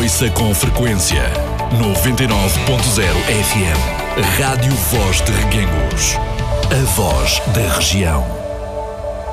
Ouça com frequência 99.0 FM. Rádio Voz de Reguengos. A voz da região.